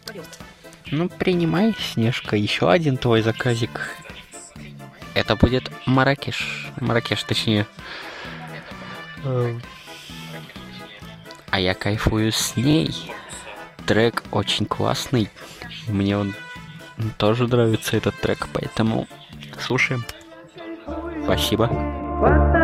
Ну, принимай, Снежка, еще один твой заказик. Это будет Марракеш. Марракеш, точнее. А я кайфую с ней. Трек очень классный. Мне он тоже нравится, этот трек, поэтому слушаем. Спасибо.